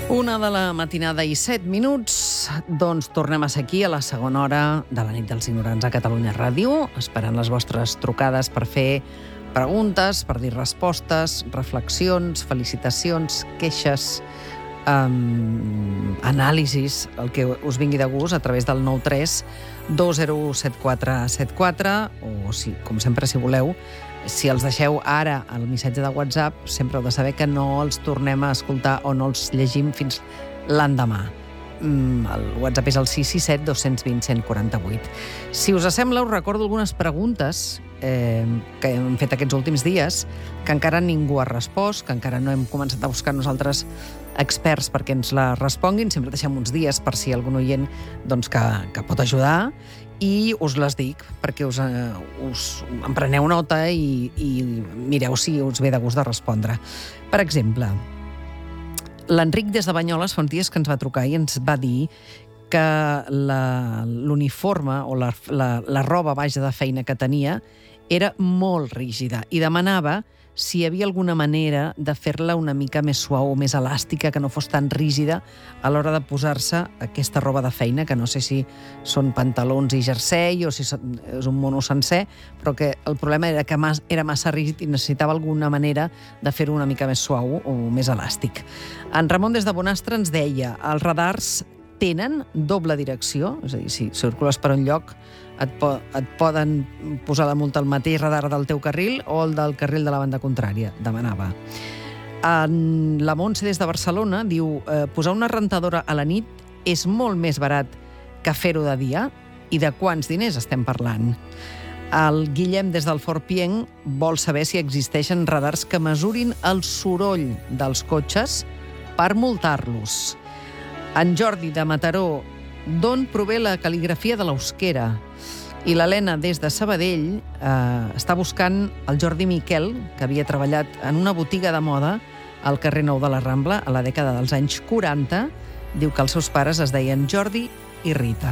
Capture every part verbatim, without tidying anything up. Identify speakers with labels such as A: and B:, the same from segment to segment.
A: Una de la matinada i set minuts, doncs tornem a ser aquí a la segona hora de la nit dels ignorants a Catalunya Ràdio, esperant les vostres trucades per fer preguntes, per dir respostes, reflexions, felicitacions, queixes, um, anàlisis, el que us vingui de gust a través del nou tres dos zero set quatre set quatre o, si, com sempre, si voleu, si els deixeu ara al missatge de WhatsApp, sempre heu de saber que no els tornem a escoltar o no els llegim fins l'endemà. El WhatsApp és el sis sis set dos dos zero un zero quatre vuit. Si us sembla, us recordo algunes preguntes eh, que hem fet aquests últims dies, que encara ningú ha respost, que encara no hem començat a buscar nosaltres experts perquè ens la responguin. Sempre deixem uns dies per si hi ha algun oient doncs, que, que pot ajudar, i us les dic perquè us, eh, us en preneu nota i, i mireu si us ve de gust de respondre. Per exemple, l'Enric des de Banyoles fa uns dies que ens va trucar i ens va dir que l'uniforme o la, la, la roba vaja de feina que tenia era molt rígida i demanava si hi havia alguna manera de fer-la una mica més suau o més elàstica, que no fos tan rígida a l'hora de posar-se aquesta roba de feina, que no sé si són pantalons i jersei o si és un mono sencer, però que el problema era que era massa rígid i necessitava alguna manera de fer-ho una mica més suau o més elàstic. En Ramon des de Bonastre ens deia: els radars tenen doble direcció, és a dir, si circules per un lloc et, po et poden posar la multa al mateix radar del teu carril o el del carril de la banda contrària, demanava. En la Montse des de Barcelona diu: eh, posar una rentadora a la nit és molt més barat que fer-ho de dia, i de quants diners estem parlant? El Guillem des del Fort Pienc vol saber si existeixen radars que mesurin el soroll dels cotxes per multar-los. En Jordi de Mataró: d'on prové la cal·ligrafia de l'Eusquera? I l'Helena des de Sabadell eh, està buscant el Jordi Miquel, que havia treballat en una botiga de moda al carrer Nou de la Rambla a la dècada dels anys quaranta. Diu que els seus pares es deien Jordi i Rita.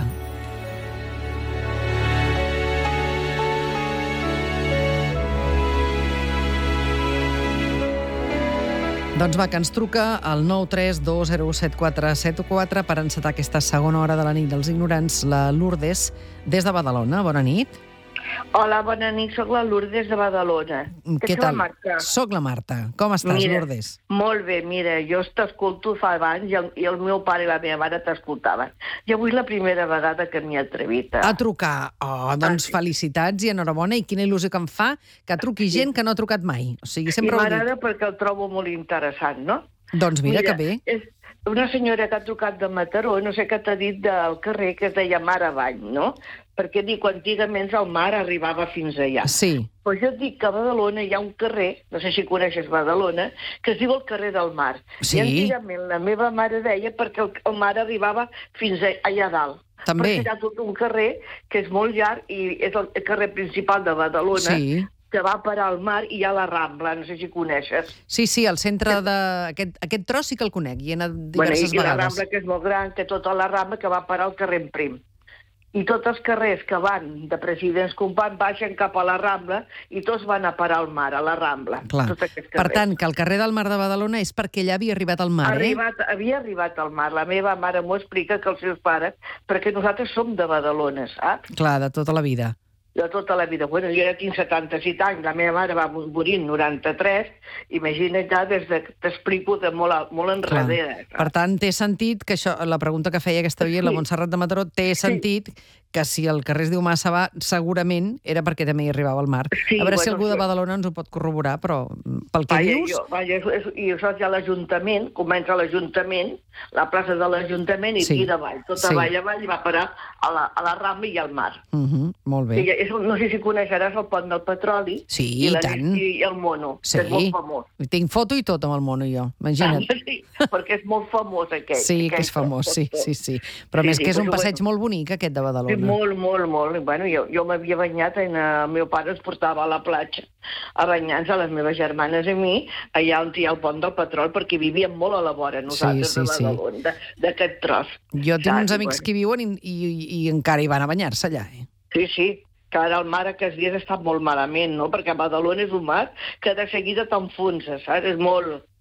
A: Doncs va, que ens truca al nou tres dos zero set quatre set quatre per encetar aquesta segona hora de la nit dels ignorants, la Lourdes des de Badalona. Bona nit.
B: Hola, bona nit, soc la Lourdes de Badalona.
A: Què tal? Soc la Marta. Com estàs,
B: mira,
A: Lourdes?
B: Molt bé, mira, jo t'escolto fa abans i el, i el meu pare i la meva mare t'escoltaven. I avui és la primera vegada que m'hi he atrevit a...
A: A trucar. Oh, doncs ah, sí. Felicitats i enhorabona, i quina il·lusió que em fa que truqui gent que no ha trucat mai. O sigui, sempre
B: I m'agrada perquè el trobo molt interessant, no?
A: Doncs mira, mira que bé.
B: És una senyora que ha trucat de Mataró, no sé què t'ha dit del carrer, que es deia Mar Avall, no? Perquè dic, antigament el mar arribava fins allà.
A: Sí.
B: Però jo et dic que a Badalona hi ha un carrer, no sé si coneixes Badalona, que es diu el carrer del Mar.
A: Sí.
B: I antigament la meva mare deia perquè el, el mar arribava fins allà dalt.
A: També.
B: Perquè hi ha tot un carrer que és molt llarg i és el carrer principal de Badalona.
A: Sí.
B: Que va parar al mar i hi ha la Rambla, no sé si coneixes.
A: Sí, sí, al centre de... Aquest, aquest tros sí que el conec, i he anat diverses
B: bueno, i
A: vegades.
B: I la Rambla, que és molt gran, té tota la Rambla que va parar al carrer en Prim. I tots els carrers que van de Presidents Companys baixen cap a la Rambla i tots van a parar al mar, a la Rambla.
A: Clar. Per tant, que el carrer del Mar de Badalona és perquè allà havia arribat al mar,
B: arribat,
A: eh?
B: Havia arribat al mar. La meva mare m'ho explica, que els seus pares, perquè nosaltres som de Badalona, saps?
A: Clar, de tota la vida.
B: De tota la vida. Bueno, jo ara tinc setanta-set anys, la meva mare va morir en noranta-tres, imagina't ja des de... T'explico de molt, molt enrere.
A: Per tant, té sentit que això, la pregunta que feia aquesta oient, sí. La Montserrat de Mataró, té sentit sí. Que si el carrer es diu Massa va, segurament era perquè també hi arribava al mar.
B: Sí,
A: a veure
B: bueno,
A: si algú de Badalona ens ho pot corroborar, però pel que
B: vaja,
A: dius...
B: Jo, vaja, és, i això ja l'Ajuntament, comença l'Ajuntament, la plaça de l'Ajuntament i sí. Tira avall, tota sí. Avall avall i va parar a la, a la Rambla i al mar.
A: Uh -huh, molt bé.
B: I és, no sé si coneixeràs el pont del petroli.
A: Sí,
B: i, la,
A: i tant.
B: I el mono,
A: sí.
B: Que és molt famós.
A: Tinc foto i tot amb el mono, jo, imagina't.
B: Sí, perquè és molt famós aquell.
A: Sí, que és famós, sí, sí, sí. Però sí, més sí, que és un passeig bueno. Molt bonic, aquest de Badalona.
B: Sí, molt, molt, molt. Bueno, jo, jo m'havia banyat, i el meu pare ens portava a la platja a banyar-nos, a les meves germanes i a mi, allà on hi ha el pont del petroli, perquè vivíem molt a la vora, nosaltres, sí, sí, de Badalona, sí. d'aquest tros.
A: Jo tinc uns amics bueno. Que hi viuen i, i, i encara hi van a banyar-se allà, eh?
B: Sí, sí. Que ara el mar aquests dies està molt malament, no? Perquè Badalona és un mar que de seguida t'enfonsa, saps? És molt...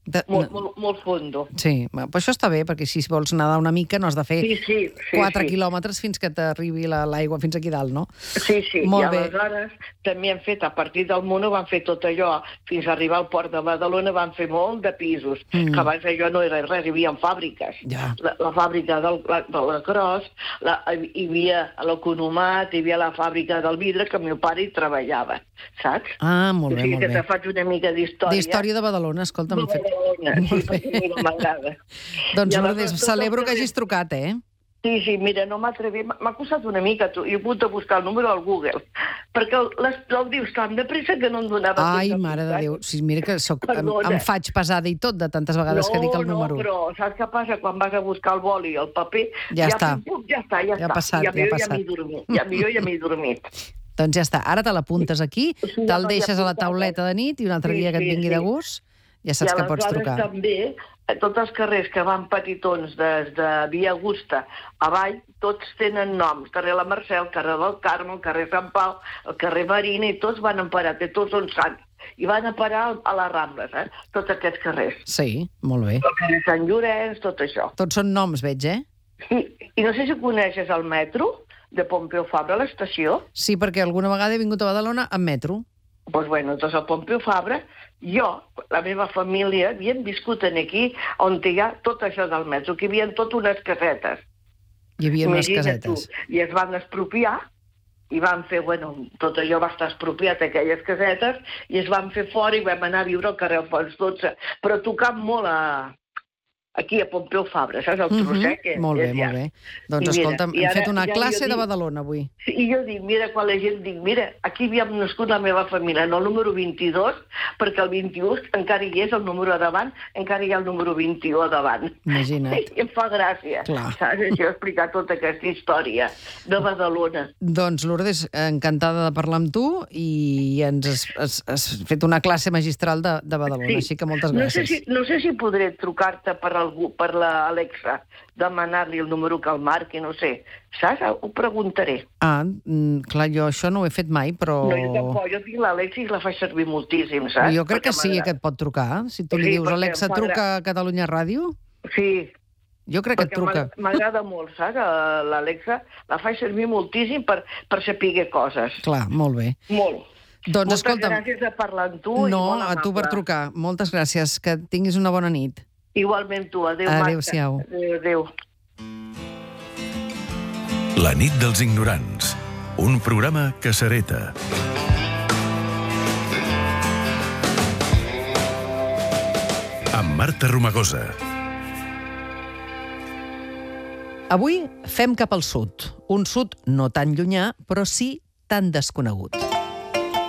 B: De... Molt, molt, molt fondo.
A: Sí, però això està bé, perquè si vols nedar una mica no has de fer
B: sí, sí, sí,
A: quatre
B: sí.
A: quilòmetres fins que t'arribi l'aigua fins aquí dalt, no?
B: Sí, sí,
A: molt
B: i
A: bé.
B: aleshores també han fet, a partir del Mono, van fer tot allò, fins a arribar al port de Badalona van fer molt de pisos, mm. que abans allò no era res, hi havia fàbriques.
A: Ja.
B: La, la fàbrica del, la, de la Cros, la, hi havia l'Economat, hi havia la fàbrica del vidre, que el meu pare hi treballava, saps?
A: Ah, molt bé,
B: o sigui,
A: molt
B: que
A: bé.
B: te faig una mica d'història.
A: D'història de Badalona, escolta, m'ha fet...
B: Sí, perquè m'agrada.
A: Doncs, Lourdes, celebro que hagis trucat, eh?
B: Sí, sí, mira, no m'ha atrevit, m'ha costat una mica, tu, i he hagut de buscar el número al Google, perquè el, les, el dius tan de pressa que no em donava...
A: Ai, mare de Déu, sí, mira que soc, em, em faig pesada i tot de tantes vegades
B: no,
A: que dic el número.
B: No, però saps què passa? Quan vas a buscar el boli i el paper...
A: Ja, ja està.
B: Puc, ja està, ja,
A: ja
B: està.
A: Passat,
B: ja,
A: ja ha passat.
B: Ja m'hi dormit, ja, jo ja m'hi dormit.
A: Doncs ja està, ara te l'apuntes aquí, sí, te'l deixes a la tauleta de nit i un altre
B: sí,
A: dia que et vingui
B: sí,
A: de gust, ja saps
B: I
A: que pots trucar.
B: I també, tots els carrers que van petitons des de Via Augusta avall, tots tenen noms. Carrer La Mercè, el carrer del Carme, el carrer Sant Pau, el carrer Marina, i tots van emparar, i tots són sants. I van a parar a les Rambles, eh? Tots aquests carrers.
A: Sí, molt bé.
B: El carrer Sant Llorenç, tot això.
A: Tots són noms, veig, eh?
B: Sí, i no sé si coneixes el metro de Pompeu Fabra, a l'estació.
A: Sí, perquè alguna vegada he vingut a Badalona amb metro.
B: Doncs, pues bueno, doncs el Pompeu Fabra, jo, la meva família, havíem viscut aquí, on hi ha tot això del metro, que hi havia tot unes casetes.
A: Hi havia unes
B: Imagina't
A: casetes.
B: Tu, i es van expropiar, i van fer, bueno, tot allò va estar expropiat, aquelles casetes, i es van fer fora i vam anar a viure al carrer Alfons dotze, però tocant molt a... aquí a Pompeu Fabra, saps? El trosset.
A: Mm -hmm. Molt bé, molt bé. Doncs escolta'm, hem fet una classe de Badalona avui.
B: Sí, i jo dic, mira, quan la gent dic, mira, aquí havíem nascut la meva família, no el número vint-i-dos, perquè el vint-i-u encara hi és el número a davant, encara hi ha el número vint-i-u a davant.
A: Imagina't.
B: I em fa gràcia,
A: clar.
B: Saps? Això, explicar tota aquesta història de Badalona.
A: Doncs, Lourdes, encantada de parlar amb tu i ens has, has, has fet una classe magistral de, de Badalona, sí. Així que moltes gràcies.
B: No sé si, no sé si podré trucar-te per algú, per l'Alexa, demanar-li el número que el marqui, no sé. Saps? Ho preguntaré.
A: Ah, clar, jo això no ho he fet mai, però...
B: No, jo tampoc. Jo tinc l'Alexa i la faig servir moltíssim, saps?
A: Jo crec que sí, que et pot trucar. Si tu li
B: sí,
A: dius, Alexa, truca a Catalunya Ràdio...
B: Sí.
A: Jo crec que et truca.
B: M'agrada molt, saps? L'Alexa la faig servir moltíssim per, per saber coses.
A: Clar, molt bé.
B: Molt.
A: Doncs,
B: Moltes
A: escolta'm,
B: gràcies de parlar amb tu.
A: No, a tu per trucar. Moltes gràcies. Que tinguis una bona nit.
B: Igualment tu. Adéu,
A: Adéu-siau.
B: Marta. Adéu, adéu.
C: La nit dels ignorants. Un programa que s'hereta. Amb Marta Romagosa.
A: Avui fem cap al sud. Un sud no tan llunyà, però sí tan desconegut.